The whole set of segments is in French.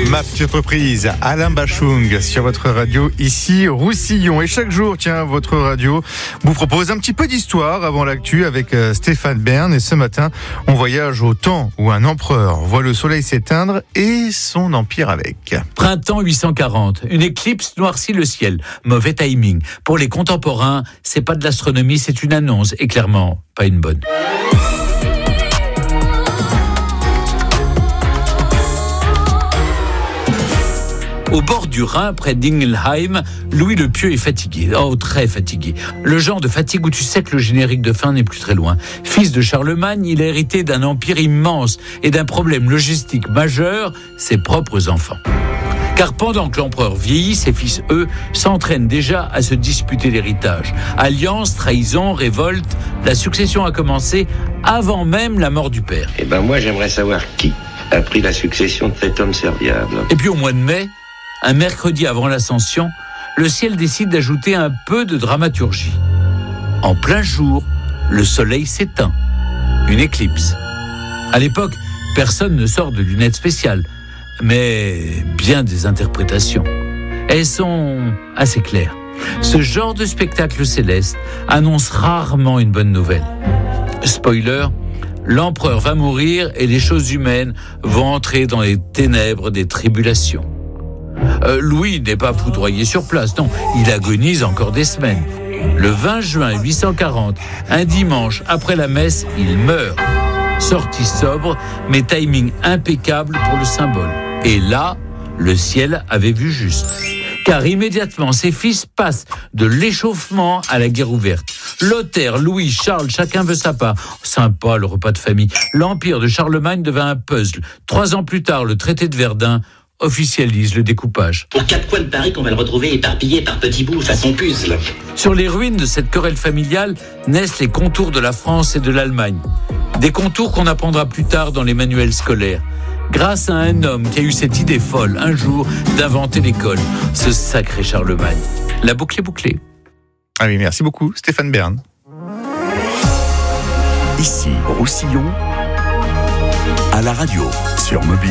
Ma petite reprise, Alain Bachung sur votre radio ici, Roussillon. Et chaque jour, votre radio vous propose un petit peu d'histoire avant l'actu avec Stéphane Bern. Et ce matin, on voyage au temps où un empereur voit le soleil s'éteindre et son empire avec. Printemps 840, une éclipse noircit le ciel. Mauvais timing. Pour les contemporains, c'est pas de l'astronomie, c'est une annonce. Et clairement, pas une bonne. Au bord du Rhin, près d'Ingelheim, Louis le Pieux est fatigué. Oh, très fatigué. Le genre de fatigue où tu sais que le générique de fin n'est plus très loin. Fils de Charlemagne, il a hérité d'un empire immense et d'un problème logistique majeur, ses propres enfants. Car pendant que l'empereur vieillit, ses fils, eux, s'entraînent déjà à se disputer l'héritage. Alliance, trahison, révolte, la succession a commencé avant même la mort du père. Moi, j'aimerais savoir qui a pris la succession de cet homme serviable. Et puis au mois de mai, un mercredi avant l'Ascension, le ciel décide d'ajouter un peu de dramaturgie. En plein jour, le soleil s'éteint. Une éclipse. À l'époque, personne ne sort de lunettes spéciales, mais bien des interprétations. Elles sont assez claires. Ce genre de spectacle céleste annonce rarement une bonne nouvelle. Spoiler, l'empereur va mourir et les choses humaines vont entrer dans les ténèbres des tribulations. Louis n'est pas foudroyé sur place, non, il agonise encore des semaines. Le 20 juin 840, un dimanche après la messe, il meurt. Sortie sobre, mais timing impeccable pour le symbole. Et là, le ciel avait vu juste. Car immédiatement, ses fils passent de l'échauffement à la guerre ouverte. Lothaire, Louis, Charles, chacun veut sa part. Sympa, le repas de famille. L'empire de Charlemagne devint un puzzle. 3 ans plus tard, le traité de Verdun officialise le découpage. Aux 4 coins de Paris qu'on va le retrouver éparpillé par petits bouts façon puzzle. Sur les ruines de cette querelle familiale naissent les contours de la France et de l'Allemagne. Des contours qu'on apprendra plus tard dans les manuels scolaires. Grâce à un homme qui a eu cette idée folle, un jour, d'inventer l'école. Ce sacré Charlemagne. La boucle est bouclée. Ah oui, merci beaucoup, Stéphane Bern. Ici, Roussillon, à la radio, sur mobile,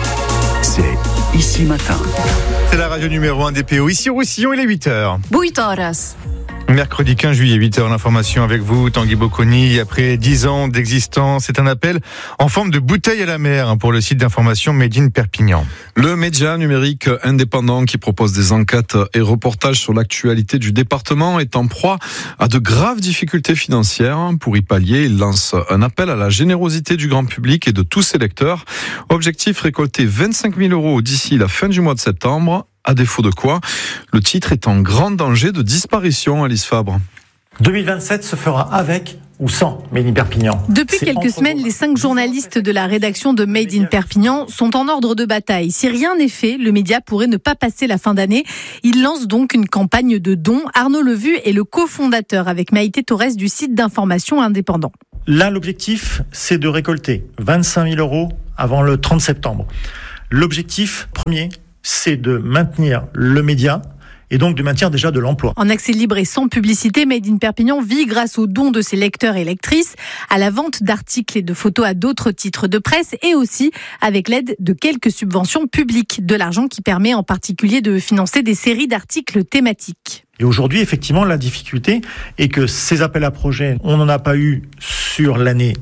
c'est Ici Matin. C'est la radio numéro 1 des PO. Ici, Roussillon, il est 8h. 8 horas. Mercredi 15 juillet, 8h, l'information avec vous, Tanguy Bocconi. Après 10 ans d'existence, c'est un appel en forme de bouteille à la mer pour le site d'information Made in Perpignan. Le média numérique indépendant qui propose des enquêtes et reportages sur l'actualité du département est en proie à de graves difficultés financières. Pour y pallier, il lance un appel à la générosité du grand public et de tous ses lecteurs. Objectif, récolter 25 000 € d'ici la fin du mois de septembre. À défaut de quoi, le titre est en grand danger de disparition, Alice Fabre. 2027 se fera avec ou sans Made in Perpignan. Depuis quelques semaines, les 5 journalistes de la rédaction de Made in Perpignan sont en ordre de bataille. Si rien n'est fait, le média pourrait ne pas passer la fin d'année. Il lance donc une campagne de dons. Arnaud Levu est le cofondateur avec Maïté Torres du site d'information indépendant. Là, l'objectif, c'est de récolter 25 000 € avant le 30 septembre. L'objectif premier, c'est de maintenir le média et donc de maintenir déjà de l'emploi. En accès libre et sans publicité, Made in Perpignan vit grâce aux dons de ses lecteurs et lectrices, à la vente d'articles et de photos à d'autres titres de presse et aussi avec l'aide de quelques subventions publiques. De l'argent qui permet en particulier de financer des séries d'articles thématiques. Et aujourd'hui, effectivement, la difficulté est que ces appels à projets, on n'en a pas eu sur l'année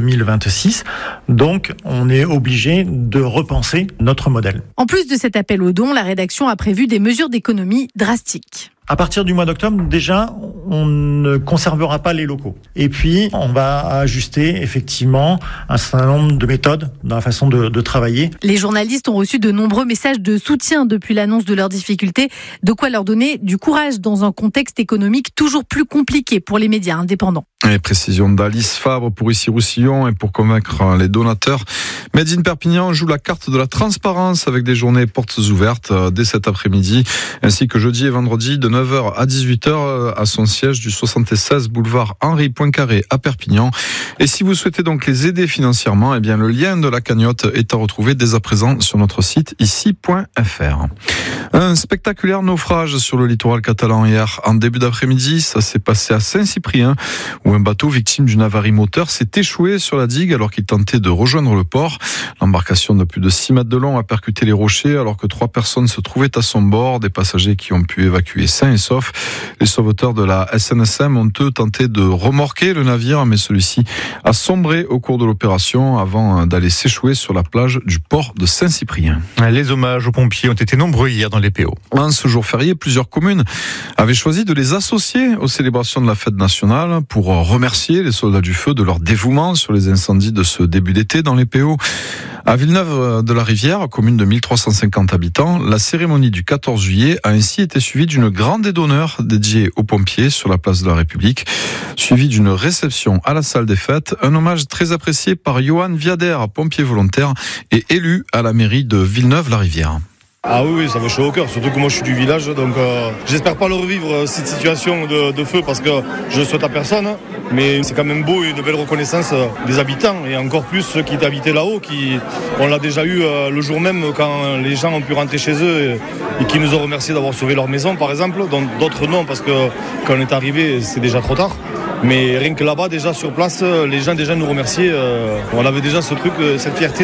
2026. Donc, on est obligé de repenser notre modèle. En plus de cet appel aux dons, la rédaction a prévu des mesures d'économie drastiques. À partir du mois d'octobre, déjà, on ne conservera pas les locaux. Et puis, on va ajuster effectivement un certain nombre de méthodes dans la façon de travailler. Les journalistes ont reçu de nombreux messages de soutien depuis l'annonce de leurs difficultés, de quoi leur donner du courage dans un contexte économique toujours plus compliqué pour les médias indépendants. Et précision d'Alice Fabre pour Ici Roussillon et pour convaincre les donateurs. Made in Perpignan joue la carte de la transparence avec des journées portes ouvertes dès cet après-midi, ainsi que jeudi et vendredi de 9 9h à 18h à son siège du 76 boulevard Henri Poincaré à Perpignan. Et si vous souhaitez donc les aider financièrement, eh bien le lien de la cagnotte est à retrouver dès à présent sur notre site ici.fr. Un spectaculaire naufrage sur le littoral catalan hier en début d'après-midi. Ça s'est passé à Saint-Cyprien où un bateau victime d'une avarie moteur s'est échoué sur la digue alors qu'il tentait de rejoindre le port. L'embarcation de plus de 6 mètres de long a percuté les rochers alors que 3 personnes se trouvaient à son bord. Des passagers qui ont pu évacuer sains et saufs. Les sauveteurs de la SNSM ont eux tenté de remorquer le navire, mais celui-ci a sombré au cours de l'opération avant d'aller s'échouer sur la plage du port de Saint-Cyprien. Les hommages aux pompiers ont été nombreux hier dans les PO. En ce jour férié, plusieurs communes avaient choisi de les associer aux célébrations de la fête nationale pour remercier les soldats du feu de leur dévouement sur les incendies de ce début d'été dans les PO. À Villeneuve-de-la-Rivière, commune de 1350 habitants, la cérémonie du 14 juillet a ainsi été suivie d'une grande aide d'honneur dédiée aux pompiers sur la place de la République, suivie d'une réception à la salle des fêtes, un hommage très apprécié par Johan Viader, pompier volontaire et élu à la mairie de Villeneuve-la-Rivière. Ah oui, ça me chaud au cœur, surtout que moi je suis du village, donc j'espère pas le revivre cette situation de feu parce que je le souhaite à personne, mais c'est quand même beau et une belle reconnaissance des habitants et encore plus ceux qui habitaient là-haut, on l'a déjà eu le jour même quand les gens ont pu rentrer chez eux et qui nous ont remercié d'avoir sauvé leur maison par exemple, donc d'autres non parce que quand on est arrivé c'est déjà trop tard. Mais rien que là-bas, déjà sur place, les gens déjà nous remerciaient. On avait déjà ce truc, cette fierté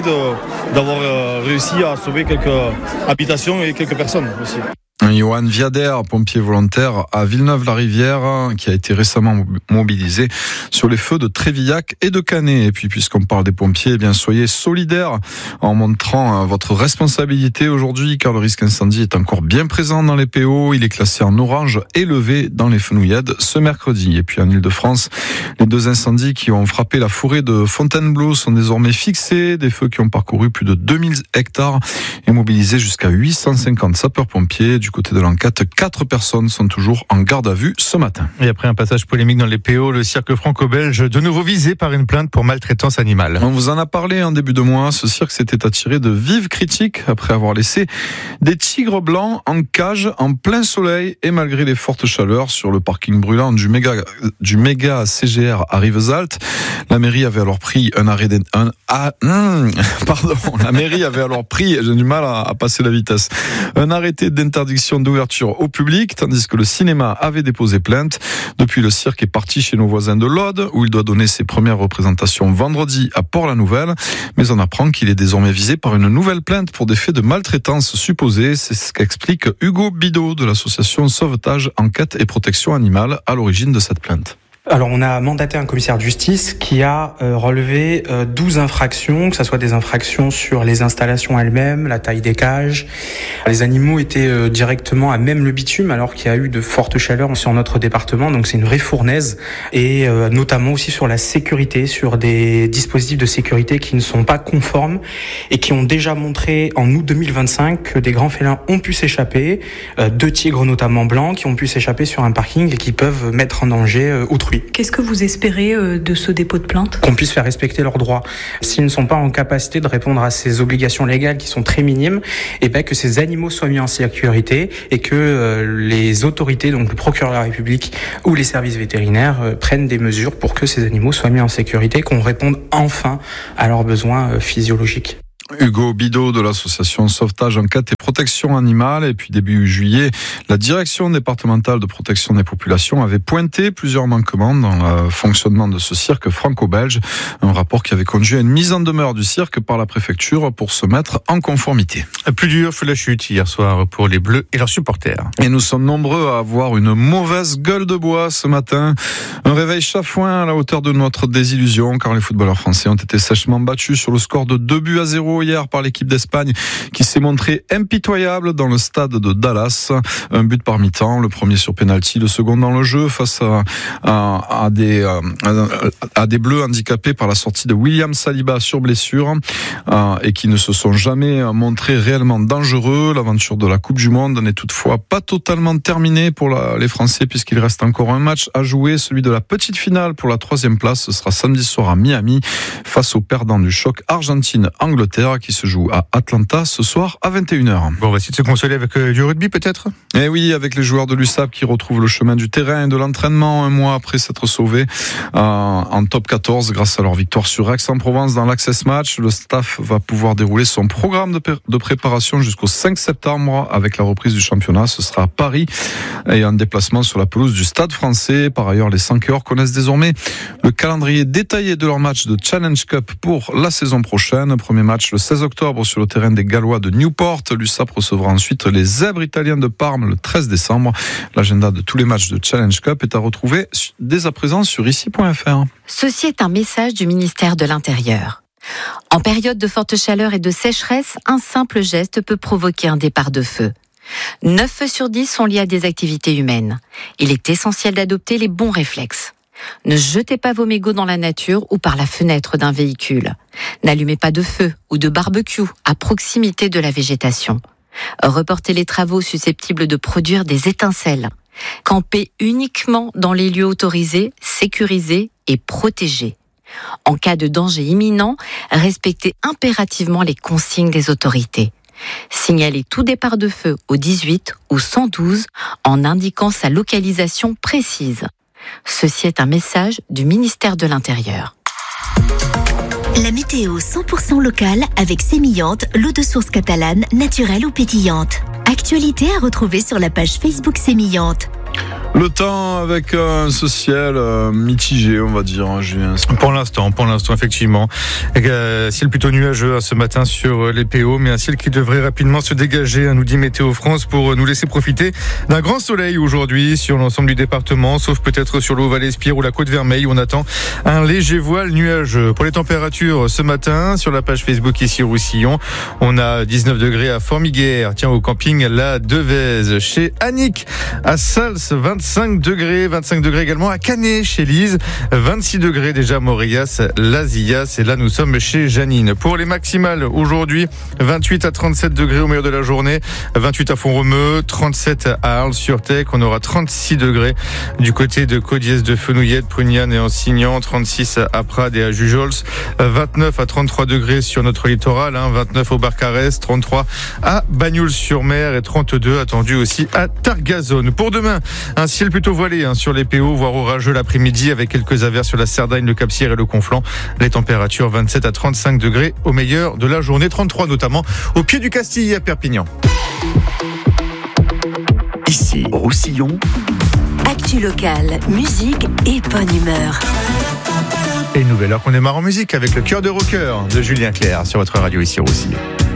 d'avoir réussi à sauver quelques habitations et quelques personnes aussi. Johan Viader, pompier volontaire à Villeneuve-la-Rivière, qui a été récemment mobilisé sur les feux de Trévillac et de Canet. Et puis, puisqu'on parle des pompiers, eh bien, soyez solidaires en montrant votre responsabilité aujourd'hui, car le risque incendie est encore bien présent dans les PO. Il est classé en orange élevé dans les fenouillades ce mercredi. Et puis, en Ile-de-France, les 2 incendies qui ont frappé la forêt de Fontainebleau sont désormais fixés. Des feux qui ont parcouru plus de 2000 hectares et mobilisé jusqu'à 850 sapeurs-pompiers. Du côté de l'enquête, 4 personnes sont toujours en garde à vue ce matin. Et après un passage polémique dans les PO, le cirque franco-belge de nouveau visé par une plainte pour maltraitance animale. On vous en a parlé en début de mois. Ce cirque s'était attiré de vives critiques après avoir laissé des tigres blancs en cage en plein soleil et malgré les fortes chaleurs sur le parking brûlant du méga CGR à Rivesaltes. La mairie avait alors pris un arrêt La mairie avait alors pris, j'ai du mal à passer la vitesse, un arrêté d'interdiction d'ouverture au public, tandis que le cinéma avait déposé plainte. Depuis, le cirque est parti chez nos voisins de l'Aude, où il doit donner ses premières représentations vendredi à Port-la-Nouvelle. Mais on apprend qu'il est désormais visé par une nouvelle plainte pour des faits de maltraitance supposés. C'est ce qu'explique Hugo Bidot de l'association Sauvetage, Enquête et Protection Animale à l'origine de cette plainte. Alors on a mandaté un commissaire de justice qui a relevé 12 infractions, que ce soit des infractions sur les installations elles-mêmes, la taille des cages. Les animaux étaient directement à même le bitume alors qu'il y a eu de fortes chaleurs sur notre département, donc c'est une vraie fournaise. Et notamment aussi sur la sécurité, sur des dispositifs de sécurité qui ne sont pas conformes et qui ont déjà montré en août 2025 que des grands félins ont pu s'échapper, 2 tigres notamment blancs qui ont pu s'échapper sur un parking et qui peuvent mettre en danger autrui. Qu'est-ce que vous espérez de ce dépôt de plainte ? Qu'on puisse faire respecter leurs droits. S'ils ne sont pas en capacité de répondre à ces obligations légales qui sont très minimes, et que ces animaux soient mis en sécurité et que les autorités, donc le procureur de la République ou les services vétérinaires, prennent des mesures pour que ces animaux soient mis en sécurité, qu'on réponde enfin à leurs besoins physiologiques. Hugo Bidot de l'association Sauvetage, Enquête et Protection Animale. Et puis début juillet, la direction départementale de protection des populations avait pointé plusieurs manquements dans le fonctionnement de ce cirque franco-belge. Un rapport qui avait conduit à une mise en demeure du cirque par la préfecture pour se mettre en conformité. Plus dur fut la chute hier soir pour les Bleus et leurs supporters. Et nous sommes nombreux à avoir une mauvaise gueule de bois ce matin. Un réveil chafouin à la hauteur de notre désillusion car les footballeurs français ont été sèchement battus sur le score de 2-0 hier par l'équipe d'Espagne qui s'est montrée impitoyable dans le stade de Dallas. Un but par mi-temps, le premier sur penalty, le second dans le jeu face à des Bleus handicapés par la sortie de William Saliba sur blessure et qui ne se sont jamais montrés réellement dangereux. L'aventure de la Coupe du Monde n'est toutefois pas totalement terminée pour les Français puisqu'il reste encore un match à jouer, celui de la petite finale pour la 3e place. Ce sera samedi soir à Miami face aux perdants du choc Argentine-Angleterre. première qui se joue à Atlanta ce soir à 21h. Bon, on va essayer de se consoler avec du rugby peut-être. Et oui, avec les joueurs de l'USAP qui retrouvent le chemin du terrain et de l'entraînement un mois après s'être sauvés en top 14 grâce à leur victoire sur Aix-en-Provence dans l'Access Match. Le staff va pouvoir dérouler son programme de préparation jusqu'au 5 septembre avec la reprise du championnat. Ce sera à Paris et un déplacement sur la pelouse du Stade Français. Par ailleurs, les Sankéors connaissent désormais le calendrier détaillé de leur match de Challenge Cup pour la saison prochaine. Premier match le 16 octobre sur le terrain des Gallois de Newport. L'USAP recevra ensuite les Zèbres italiens de Parme le 13 décembre. L'agenda de tous les matchs de Challenge Cup est à retrouver dès à présent sur ici.fr. Ceci est un message du ministère de l'Intérieur. En période de forte chaleur et de sécheresse, un simple geste peut provoquer un départ de feu. 9 feux sur 10 sont liés à des activités humaines. Il est essentiel d'adopter les bons réflexes. Ne jetez pas vos mégots dans la nature ou par la fenêtre d'un véhicule. N'allumez pas de feu ou de barbecue à proximité de la végétation. Reportez les travaux susceptibles de produire des étincelles. Campez uniquement dans les lieux autorisés, sécurisés et protégés. En cas de danger imminent, respectez impérativement les consignes des autorités. Signalez tout départ de feu au 18 ou 112 en indiquant sa localisation précise. Ceci est un message du ministère de l'Intérieur. La météo 100% locale avec Sémillante, l'eau de source catalane, naturelle ou pétillante. Actualité à retrouver sur la page Facebook Sémillante. Le temps avec ce ciel mitigé, on va dire, Julien. Pour l'instant, effectivement. Ciel plutôt nuageux ce matin sur les PO, mais un ciel qui devrait rapidement se dégager, nous dit Météo France, pour nous laisser profiter d'un grand soleil aujourd'hui sur l'ensemble du département, sauf peut-être sur l'Haut-Vallée-Spire ou la Côte-Vermeille où on attend un léger voile nuageux. Pour les températures ce matin, sur la page Facebook ici Roussillon, on a 19 degrés à Formiguère, au camping La Devèze. Chez Annick, à Sals, 25 degrés également à Canet chez Lise, 26 degrés déjà à Maurias, Lazillas, et là nous sommes chez Janine. Pour les maximales aujourd'hui, 28 à 37 degrés au milieu de la journée, 28 à Font-Romeu, 37 à Arles-sur-Tech, on aura 36 degrés du côté de Caudiès de Fenouillette, Pruniane et Ansignan, 36 à Prades et à Jujols, 29 à 33 degrés sur notre littoral, 29 au Barcarès, 33 à Bagnols-sur-Mer et 32 attendus aussi à Targazone. Pour demain, un ciel plutôt voilé sur les PO, voire orageux l'après-midi avec quelques averses sur la Cerdagne, le Cap-Sierre et le Conflent. Les températures 27 à 35 degrés au meilleur de la journée, 33 notamment au pied du Castillet à Perpignan. Ici, Roussillon. Actu locale, musique et bonne humeur. Et une nouvelle heure qu'on démarre en musique avec le cœur de rocker de Julien Clerc sur votre radio ici Roussillon.